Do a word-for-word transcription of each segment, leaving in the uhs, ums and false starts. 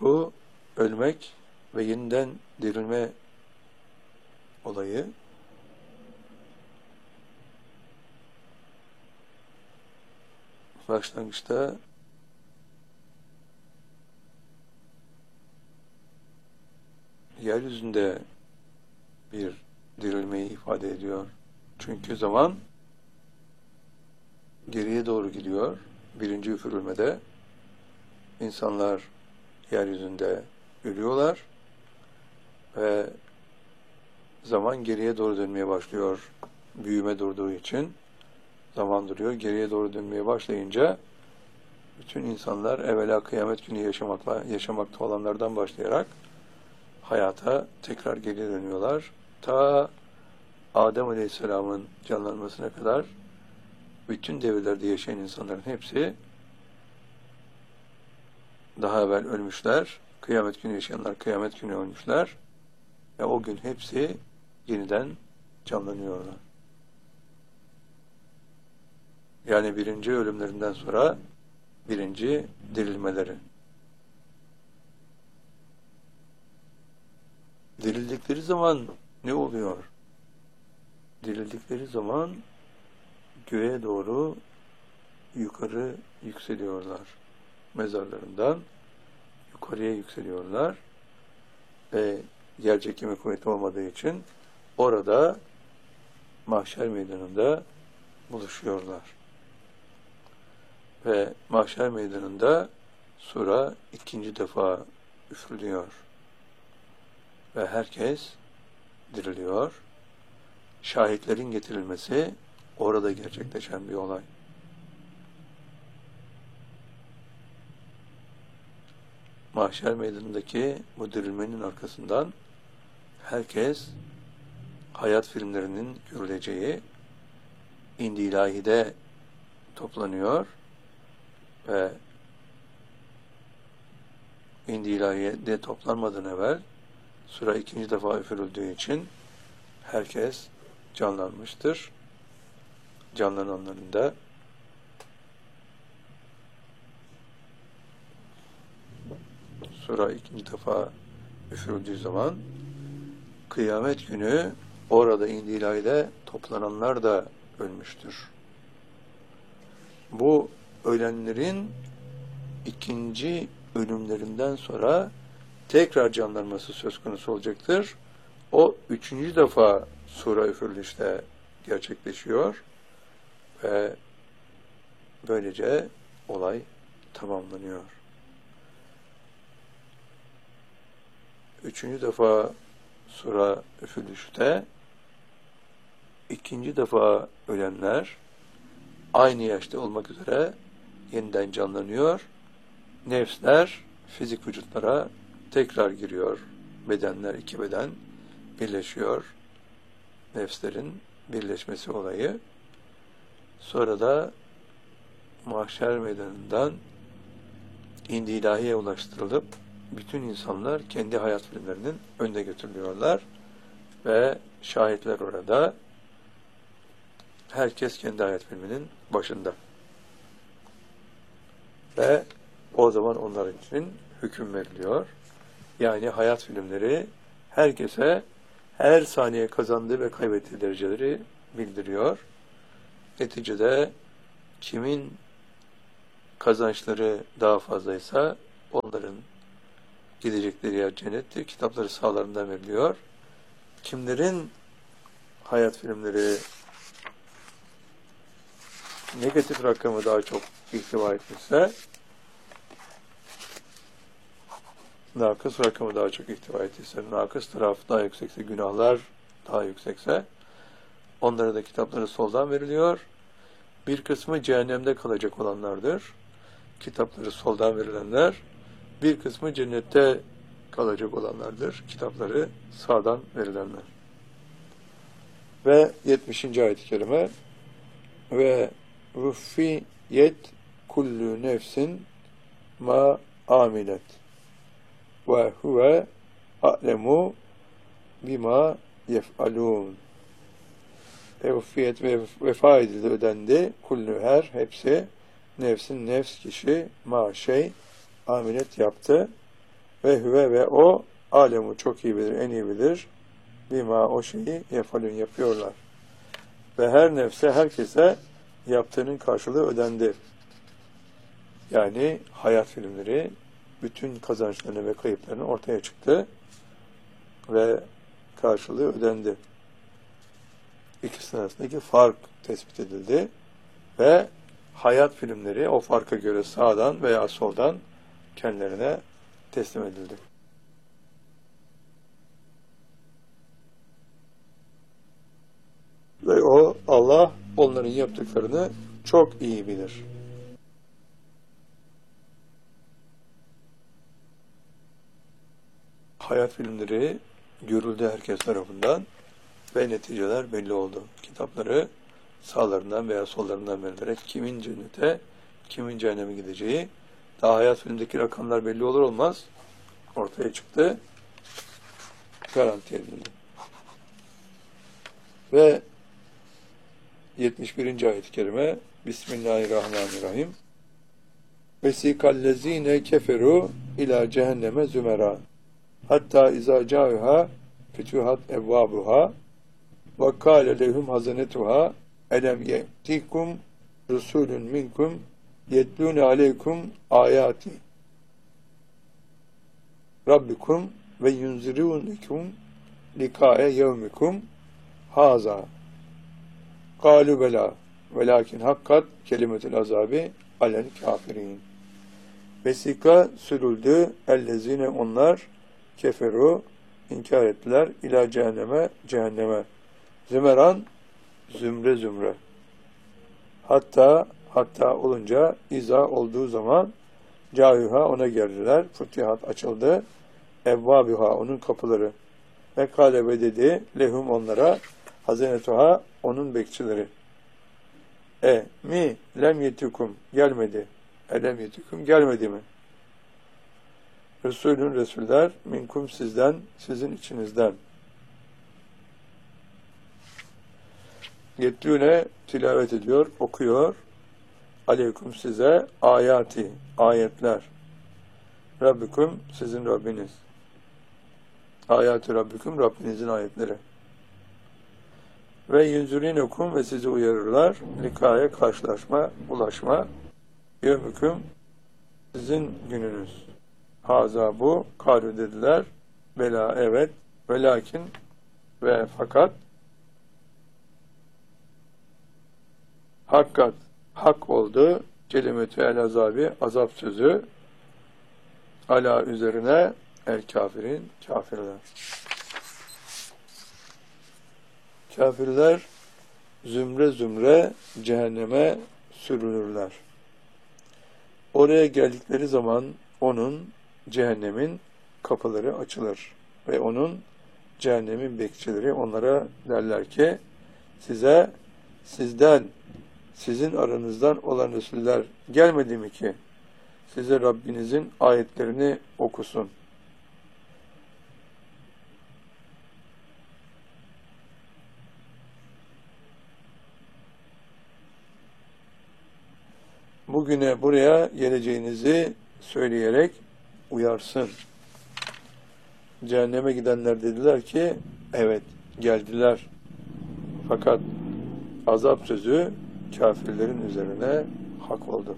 bu ölmek ve yeniden dirilme olayı başlangıçta yeryüzünde bir dirilmeyi ifade ediyor. Çünkü zaman geriye doğru gidiyor. Birinci üfürülmede insanlar yeryüzünde ölüyorlar ve zaman geriye doğru dönmeye başlıyor. Büyüme durduğu için zaman duruyor. Geriye doğru dönmeye başlayınca bütün insanlar evvela kıyamet günü yaşamakla, yaşamakta olanlardan başlayarak hayata tekrar geri dönüyorlar. Ta Adem Aleyhisselam'ın canlanmasına kadar bütün devirlerde yaşayan insanların hepsi daha evvel ölmüşler. Kıyamet günü yaşayanlar kıyamet günü ölmüşler. Ve o gün hepsi yeniden canlanıyorlar. Yani birinci ölümlerinden sonra birinci dirilmeleri. Dirildikleri zaman ne oluyor? Dirildikleri zaman göğe doğru yukarı yükseliyorlar. Mezarlarından yukarıya yükseliyorlar ve yer çekimi kuvveti olmadığı için orada mahşer meydanında buluşuyorlar. Ve mahşer meydanında sura ikinci defa üfürülüyor. Ve herkes diriliyor. Şahitlerin getirilmesi orada gerçekleşen bir olay. Mahşer meydanındaki bu dirilmenin arkasından herkes hayat filmlerinin görüleceği İndi İlahi'de toplanıyor ve İndi İlahi'de toplanmadan evvel sura ikinci defa üfürüldüğü için herkes canlanmıştır. Canlananların da sura ikinci defa üfürüldüğü zaman kıyamet günü orada İndi İlahi'de toplananlar da ölmüştür. Bu ölenlerin ikinci ölümlerinden sonra tekrar canlanması söz konusu olacaktır. O üçüncü defa sura üfürülüşte gerçekleşiyor ve böylece olay tamamlanıyor. Üçüncü defa sura üfürülüşte ikinci defa ölenler aynı yaşta olmak üzere yeniden canlanıyor. Nefsler fizik vücutlara tekrar giriyor. Bedenler, iki beden birleşiyor. Nefslerin birleşmesi olayı. Sonra da mahşer meydanından İndi İlahi'ye ulaştırılıp bütün insanlar kendi hayat filmlerinin önüne götürülüyorlar ve şahitler orada. Herkes kendi hayat filminin başında. Ve o zaman onlar için hüküm veriliyor. Yani hayat filmleri herkese her saniye kazandığı ve kaybettiği dereceleri bildiriyor. Neticede kimin kazançları daha fazlaysa onların gidecekleri yer cennettir. Kitapları sağlarından veriliyor. Kimlerin hayat filmleri negatif rakamı daha çok ihtiva etmişse, nakıs rakamı daha çok ihtiva ettiyse, nakıs taraf daha yüksekse, günahlar daha yüksekse, onlara da kitapları soldan veriliyor. Bir kısmı cehennemde kalacak olanlardır. Kitapları soldan verilenler. Bir kısmı cennette kalacak olanlardır. Kitapları sağdan verilenler. Ve yetmişinci ayet-i kerime ve vuffiyet kullu nefsin ma amilet ve huve a'lemu bima yef'alun. Vuffiyet ve vefa edildi, ödendi. Kullu her, hepsi nefsin, nefs kişi ma şey amilet yaptı Ve hüve ve o alemu çok iyi bilir, en iyi bilir. Bima o şeyi yefalün yapıyorlar. Ve her nefse, herkese yaptığının karşılığı ödendi. Yani hayat filmleri bütün kazançlarını ve kayıplarını ortaya çıktı ve karşılığı ödendi. İkisinin arasındaki fark tespit edildi ve hayat filmleri o farka göre sağdan veya soldan kendilerine teslim edildi. Ve o Allah onların yaptıklarını çok iyi bilir. Hayat filmleri görüldü herkes tarafından ve neticeler belli oldu. Kitapları sağlarından veya sollarından verilerek kimin cennete, kimin cehenneme gideceği, daha hayat filmindeki rakamlar belli olur olmaz ortaya çıktı, garanti edildi. Ve yetmiş birinci ayet-i kerime Bismillahirrahmanirrahim. Vesikallezine keferu ila cehenneme zümera hatta izâ câuhâ fütûhat evvâbuhâ ve kâle lehum hazanetuhâ elem ye'tikum rusulun minkum yetlûne aleykum âyâti rabbikum ve yunzirûnekum likâe yevmikum hâzâ kâlu belâ velâkin hakkat kelimetül azâbi alel kâfirîn. Vesika sürüldü ellezine onlar keferu inkar ettiler ila cehenneme cehenneme zümeran zümre zümre hatta hatta olunca iza olduğu zaman cayuha ona geldiler futihat açıldı evvabuha onun kapıları ve kâle ve dedi lehum onlara hazanetuha onun bekçileri e mi lem yetikum gelmedi elem yetikum gelmedi mi Resulün Resuller minkum sizden sizin içinizden yetlûne tilavet ediyor okuyor aleyküm size ayati ayetler Rabbikum sizin Rabbiniz ayati Rabbikum Rabbinizin ayetleri ve yunzurinukum ve sizi uyarırlar likaya karşılaşma ulaşma yevmüküm sizin gününüz haza bu kalu dediler bela evet ve lakin ve fakat hakkat hak oldu kelimetü el azabi azap sözü ala üzerine el kafirin kafirler. Kafirler zümre zümre cehenneme sürülürler. Oraya geldikleri zaman onun cehennemin kapıları açılır ve onun cehennemin bekçileri onlara derler ki size sizden sizin aranızdan olan Resuller gelmedi mi ki size Rabbinizin ayetlerini okusun. Bugüne buraya geleceğinizi söyleyerek uyarsın. Cehenneme gidenler dediler ki evet geldiler. Fakat azap sözü kafirlerin üzerine hak oldu.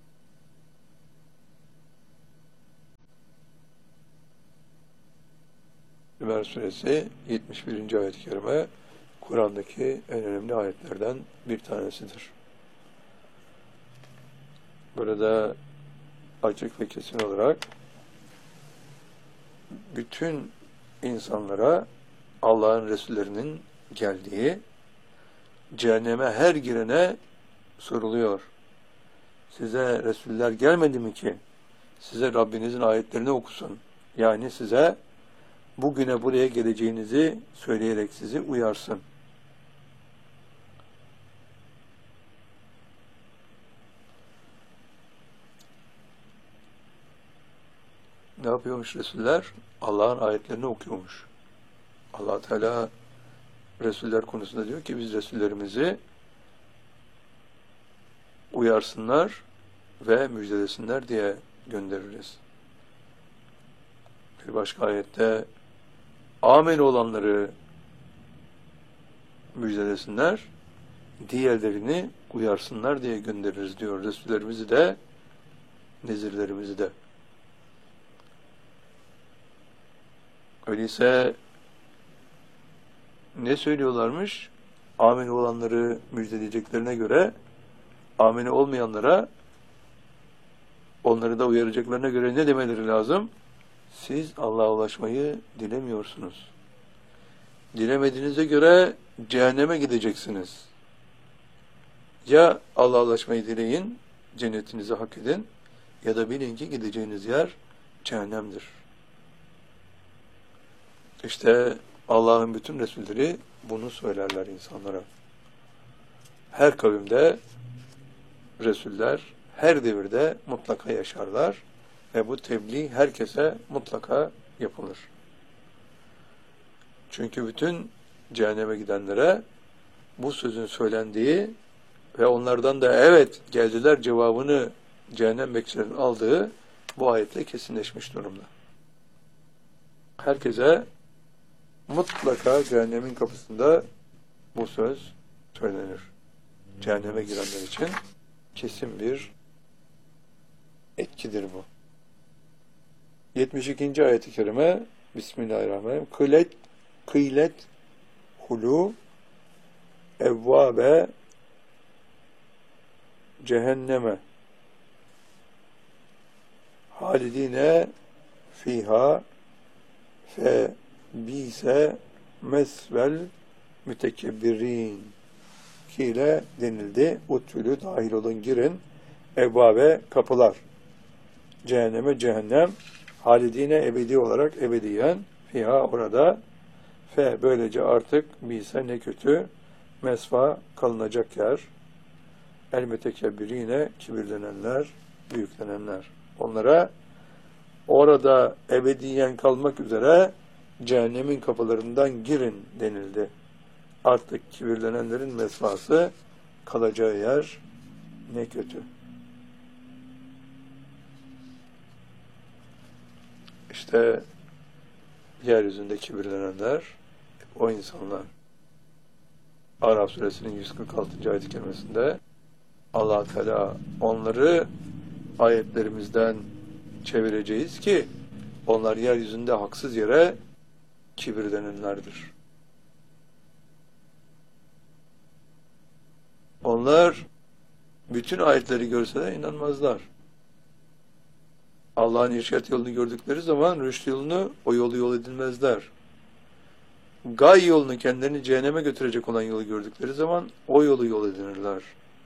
Zümer suresi yetmiş birinci ayet-i kerime Kur'an'daki en önemli ayetlerden bir tanesidir. Burada açık ve kesin olarak bütün insanlara Allah'ın Resullerinin geldiği, cehenneme her girene soruluyor. Size Resuller gelmedi mi ki size Rabbinizin ayetlerini okusun? Yani size bugüne buraya geleceğinizi söyleyerek sizi uyarsın. Ne yapıyormuş Resuller? Allah'ın ayetlerini okuyormuş. Allah Teala Resuller konusunda diyor ki biz Resullerimizi uyarsınlar ve müjdelesinler diye göndeririz. Bir başka ayette amin olanları müjdelesinler, diğerlerini uyarsınlar diye göndeririz diyor. Resullerimizi de, nezirlerimizi de. Öyleyse ne söylüyorlarmış? Amin olanları müjdeleyeceklerine göre amin olmayanlara, onları da uyaracaklarına göre ne demeleri lazım? Siz Allah'a ulaşmayı dilemiyorsunuz. Dilemediğinize göre cehenneme gideceksiniz. Ya Allah'a ulaşmayı dileyin, cennetinizi hak edin, ya da bilin ki gideceğiniz yer cehennemdir. İşte Allah'ın bütün Resulleri bunu söylerler insanlara. Her kavimde Resuller her devirde mutlaka yaşarlar ve bu tebliğ herkese mutlaka yapılır. Çünkü bütün cehenneme gidenlere bu sözün söylendiği ve onlardan da evet geldiler cevabını cehennem bekçilerinin aldığı bu ayetle kesinleşmiş durumda. Herkese mutlaka cehennemin kapısında bu söz söylenir. Cehenneme girenler için kesin bir etkidir bu. yetmiş ikinci ayet-i kerime Bismillahirrahmanirrahim. Kıylet, kıylet hulu evvabe cehenneme halidine fiha fe bise mesvel mütekebbirin kile denildi. Utülü dahil olun girin. Evvabe kapılar. Cehenneme cehennem. Halidine ebedi olarak ebediyen. Fiha orada. Fe böylece artık bise ne kötü. Mesva kalınacak yer. El mütekebbirine kibirlenenler, büyüklenenler. Onlara orada ebediyen kalmak üzere cehennemin kapılarından girin denildi. Artık kibirlenenlerin mesvası kalacağı yer ne kötü. İşte yeryüzünde kibirlenenler o insanlar. Araf suresinin yüz kırk altıncı ayet-i kerimesinde Allah Teala onları ayetlerimizden çevireceğiz ki onlar yeryüzünde haksız yere kibirlenenlerdir. Onlar bütün ayetleri görseler inanmazlar. Allah'ın irşat yolunu gördükleri zaman rüşt yolunu, o yolu yol edilmezler. Gay yolunu, kendilerini cehenneme götürecek olan yolu gördükleri zaman o yolu yol edinirler.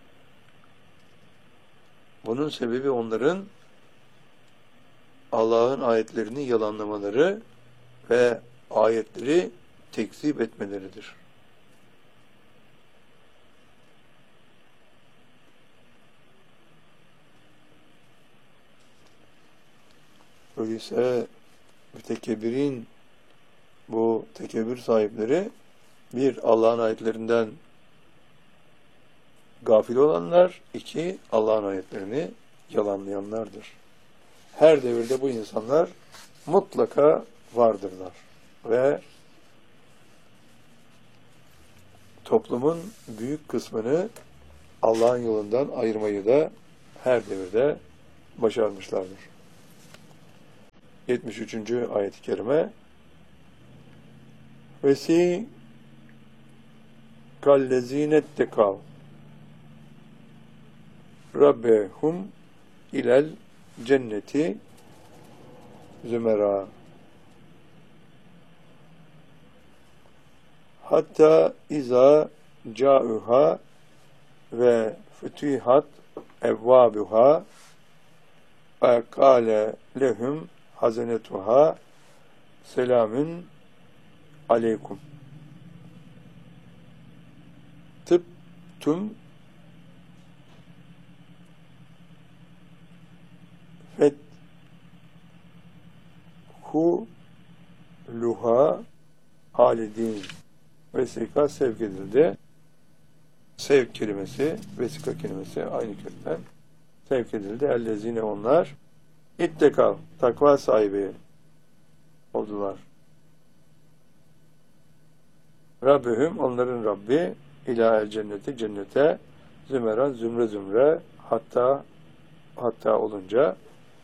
Bunun sebebi onların Allah'ın ayetlerini yalanlamaları ve ayetleri tekzip etmeleridir. Öyleyse mütekebbirin, bu tekebbür sahipleri bir, Allah'ın ayetlerinden gafil olanlar, iki, Allah'ın ayetlerini yalanlayanlardır. Her devirde bu insanlar mutlaka vardırlar ve toplumun büyük kısmını Allah'ın yolundan ayırmayı da her devirde başarmışlardır. yetmiş üçüncü ayet-i kerime Vesi kallezinet tekav Rabbehum ilel cenneti zümera hatta iza ca'uha ve fütühat evvabuha ve kâle lehum hazenetuha selamün aleykum tıptum fethuluha halidin. Vesika sevk edildi. Sevk kelimesi, vesika kelimesi aynı kökten sevk edildi. Ellezine onlar İttekav, takva sahibi oldular. Rabbihim, onların Rabbi, ilâ cenneti, cennete, zümeran, zümre zümre, hatta hatta olunca,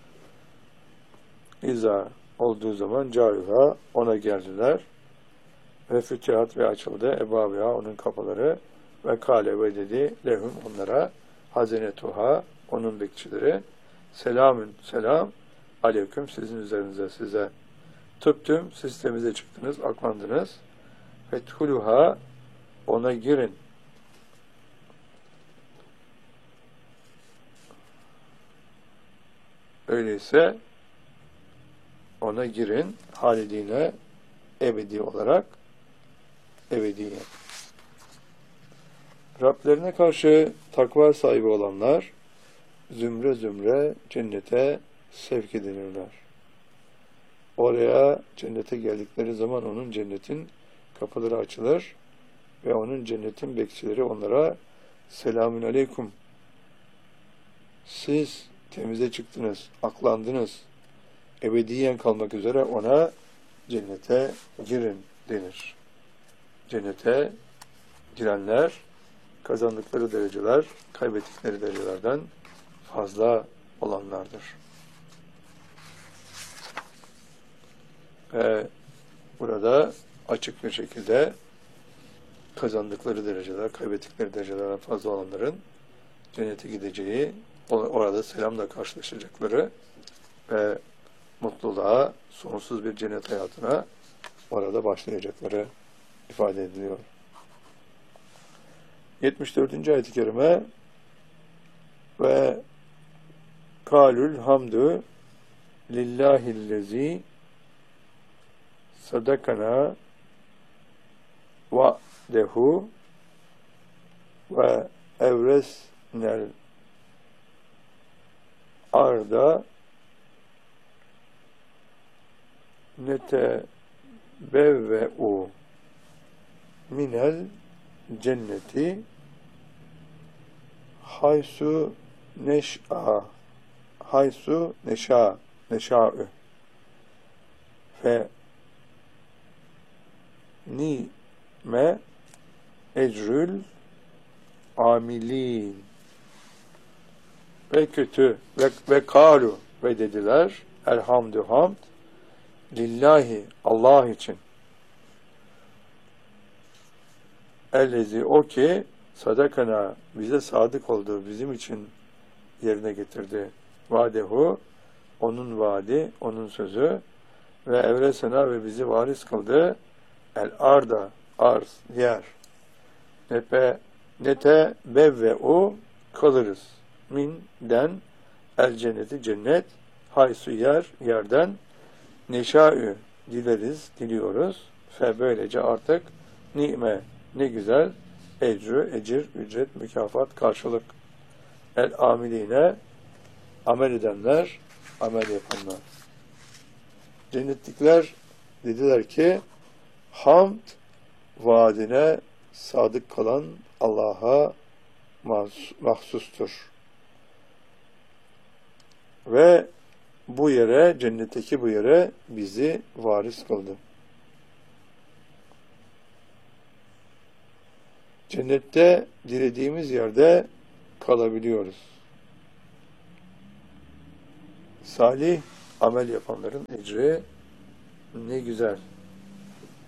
İza olduğu zaman cariha, ona geldiler ve fütühat ve açıldı ebabiha, onun kapıları, ve kâle ve dedi lehum, onlara, hazinetuha, onun bekçileri, selamün, selam aleyküm, sizin üzerinize, size, tıptüm, siz temize çıktınız, aklandınız, fethuluha, ona girin, öyleyse ona girin, halidine, ebedi olarak, ebediye. Rablerine karşı takva sahibi olanlar, zümre zümre cennete sevk edilirler. Oraya, cennete geldikleri zaman onun cennetin kapıları açılır ve onun cennetin bekçileri onlara, selamün aleyküm, siz temize çıktınız, aklandınız, ebediyen kalmak üzere ona cennete girin denir. Cennete girenler kazandıkları dereceler kaybettikleri derecelerden fazla olanlardır. Ve burada açık bir şekilde kazandıkları dereceler, kaybettikleri derecelerden fazla olanların cennete gideceği, orada selamla karşılaşacakları ve mutluluğa, sonsuz bir cennet hayatına orada başlayacakları ifade ediliyor. yetmiş dördüncü ayet-i kerime ve kâlül hamdü lillâhillezî sadakana va'dehu ve evresnel arda netebevve'u minel cenneti haysu neş'a haysu neş'a neşa'ü fe ni'me ecrül amilin ve kötü ve, ve kalu ve dediler elhamdü hamd lillahi, Allah için, ellezi, o ki sadakana, bize sadık oldu, bizim için yerine getirdi, vadehu, onun vaadi, onun sözü, ve evresena, ve bizi varis kıldı, el arda, arz, yer, nepe nete bevve'u, kalırız, min den, el cenneti, cennet, haysu, yer, yerden, neşâ'ü, dileriz, diliyoruz, fe böylece artık ni'me, ne güzel, ecrü, ecir, ücret, mükafat, karşılık, el amiline, amel edenler, amel yapanlar. Cennetlikler dediler ki, hamd vaadine sadık kalan Allah'a mahsustur. Ve bu yere, cennetteki bu yere bizi varis kıldı. Cennette dilediğimiz yerde kalabiliyoruz. Salih amel yapanların ecri ne güzel.